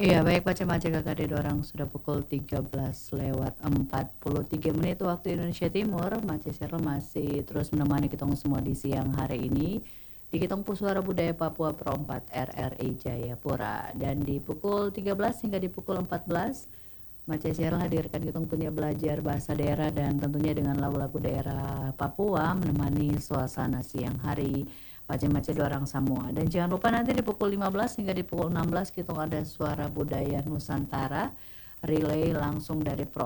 Iya, baik Pace-Mace Kakak di orang sudah pukul 13 lewat 43 menit waktu Indonesia Timur. Mace Sheryl masih terus menemani kita semua di siang hari ini di Kitong Suara Budaya Papua Pro 4 RRI Jayapura. Dan di pukul 13 hingga di pukul 14 Mace Sheryl hadirkan Kitong punya belajar bahasa daerah dan tentunya dengan lagu-lagu daerah Papua menemani suasana siang hari Mace-Mace Dorang Samua. Dan jangan lupa nanti di pukul 15 hingga di pukul 16 kita ada suara budaya Nusantara relay langsung dari Pro